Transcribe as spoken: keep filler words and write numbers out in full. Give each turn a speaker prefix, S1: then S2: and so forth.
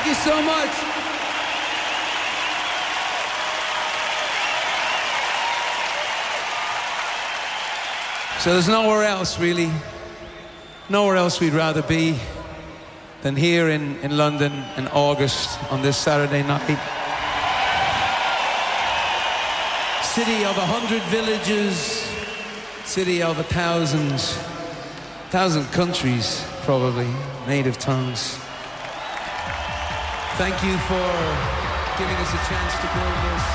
S1: Thank you so much. So there's nowhere else, really, nowhere else we'd rather be than here in, in London in August on this Saturday night. City of a hundred villages, city of a thousand, thousand countries, probably, native tongues. Thank you for giving us a chance to build this.